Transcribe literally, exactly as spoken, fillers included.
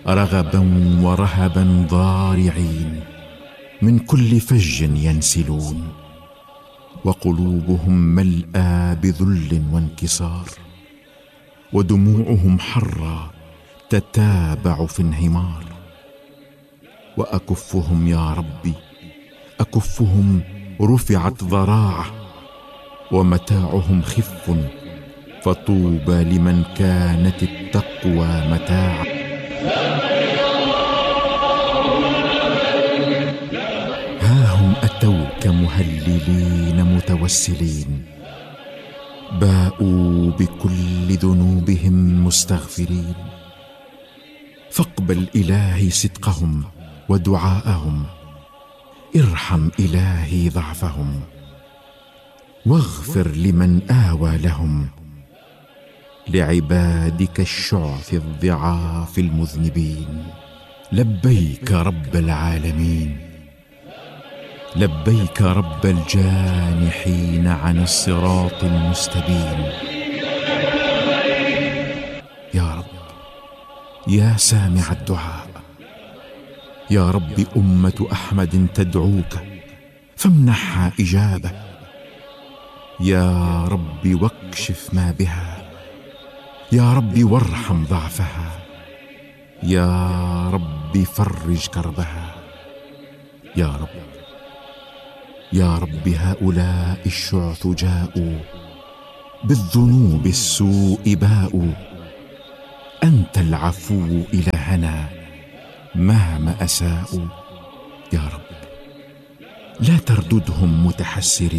رغبا ورهبا ضارعين، من كل فج ينسلون، وقلوبهم ملأى بذل وانكسار، ودموعهم حرة تتابع في انهمار. وأكفهم يا ربي أكفهم رفعت ضراعة، ومتاعهم خف، فطوبى لمن كانت التقوى متاعا. ها هم أتوك مهللين متوسلين، باءوا بكل ذنوبهم مستغفرين، فاقبل إلهي صدقهم ودعاءهم، ارحم إلهي ضعفهم، واغفر لمن آوى لهم، لعبادك الشعث الضعاف المذنبين. لبيك رب العالمين، لبيك رب الجانحين عن الصراط المستبين. يا رب يا سامع الدعاء، يا رب أمة أحمد تدعوك فامنحها إجابة. يا رب واكشف ما بها، يا رب وارحم ضعفها، يا رب فرج كربها. يا رب يا رب هؤلاء الشعث جاءوا، بالذنوب السوء باءوا، أنت العفو إلهنا مهما أساءوا. يا رب لا ترددهم متحسرين،